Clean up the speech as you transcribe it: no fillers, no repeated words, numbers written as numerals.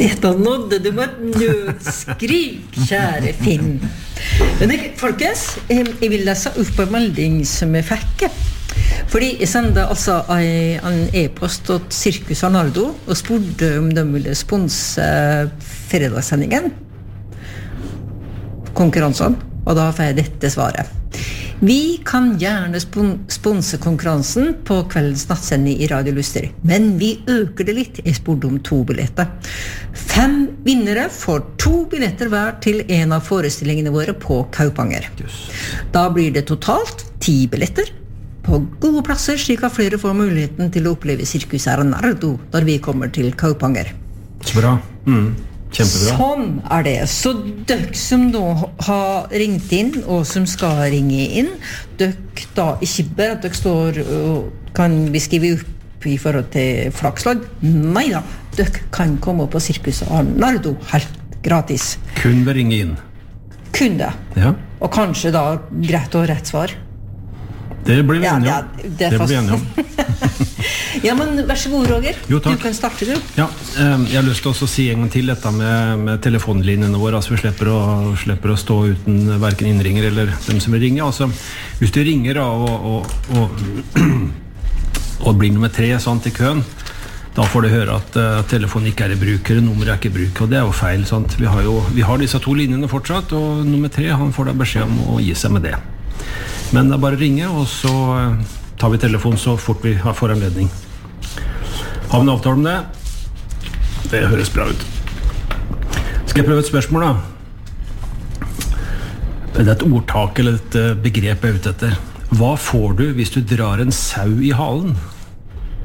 Dette nådde du med et nødskrik, kjære Finn. Men folkens, jeg vil lese opp en melding som jeg fikk. Fordi jeg sendte altså en e-post til Circus Arnardo og spurte om de ville sponse fredagssendingen. Konkurransen, og da får jeg dette svaret. Vi kan gjerne sponse konkurransen på kveldens nattsending i Radio Luster, men vi øker det litt. Jeg spurte om 2 billetter. 5 vinnere får 2 billetter hver til en av forestillingene våre på Kaupanger. Da blir det totalt 10 billetter på gode plasser, slik at flere får muligheten til å oppleve Circus Arnardo når vi kommer til Kaupanger. Så bra. Kjempebra. Sånn det. Så dere som nå har ringt inn, og som skal ringe inn, dere da ikke bare at dere står og kan beskrive opp i forhold til flakslag. Nei da, dere kan komme på Circus Arnardo helt gratis. Kun ved ringe inn. Kun det. Ja. Og kanskje da greit å rett svar. Det blir vi enige om. Det blir vi enige om. Ja, men vær så god, Roger. Jo, takk. Du kan starte, du. Ja, jeg har lyst til å si en gang til dette med telefonlinjene våre, altså vi slipper å stå uten hverken innringer eller dem som vil ringe. Altså, hvis du ringer da, og blir nummer 3 sant, i køen, da får du høre at telefonen ikke i bruk, eller nummeret ikke i bruk, og det jo feil. Sant? Vi har disse 2 linjene fortsatt, og nummer 3, han får da beskjed om å gi seg med det. Men det bare å ringe, og så tar vi telefon så fort vi får anledning. Har vi en avtale om det? Det høres bra ut. Skal jeg prøve et spørsmål da? Det et ordtak eller et begrep jeg ute etter. Hva får du hvis du drar en sau i halen?